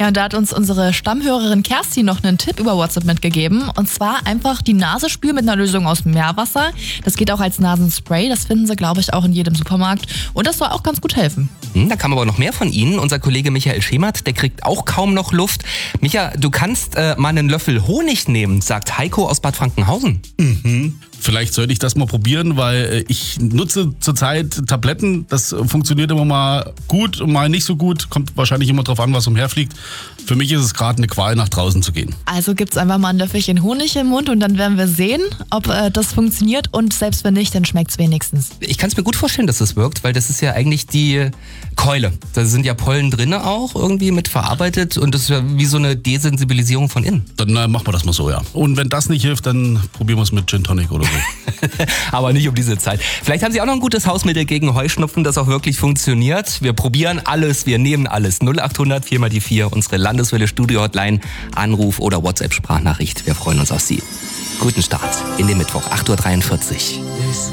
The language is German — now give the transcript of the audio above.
Ja, und da hat uns unsere Stammhörerin Kerstin noch einen Tipp über WhatsApp mitgegeben. Und zwar einfach die Nase spülen mit einer Lösung aus Meerwasser. Das geht auch als Nasenspray. Das finden sie, glaube ich, auch in jedem Supermarkt. Und das soll auch ganz gut helfen. Da kam aber noch mehr von Ihnen. Unser Kollege Michael Schemert, der kriegt auch kaum noch Luft. Micha, du kannst mal einen Löffel Honig nehmen, sagt Heiko aus Bad Frankenhausen. Vielleicht sollte ich das mal probieren, weil ich nutze zurzeit Tabletten. Das funktioniert immer mal gut und mal nicht so gut. Kommt wahrscheinlich immer drauf an, was umherfliegt. Für mich ist es gerade eine Qual, nach draußen zu gehen. Also gibt's einfach mal ein Löffelchen Honig im Mund und dann werden wir sehen, ob das funktioniert. Und selbst wenn nicht, dann schmeckt's wenigstens. Ich kann es mir gut vorstellen, dass das wirkt, weil das ist ja eigentlich die Keule. Da sind ja Pollen drin auch irgendwie mit verarbeitet und das ist ja wie so eine Desensibilisierung von innen. Dann machen wir das mal so, ja. Und wenn das nicht hilft, dann probieren wir es mit Gin Tonic oder so. Aber nicht um diese Zeit. Vielleicht haben Sie auch noch ein gutes Hausmittel gegen Heuschnupfen, das auch wirklich funktioniert. Wir probieren alles, wir nehmen alles. 0800 4 mal die 4, unsere Landeswelle Studio Hotline, Anruf oder WhatsApp-Sprachnachricht. Wir freuen uns auf Sie. Guten Start in den Mittwoch, 8.43 Uhr.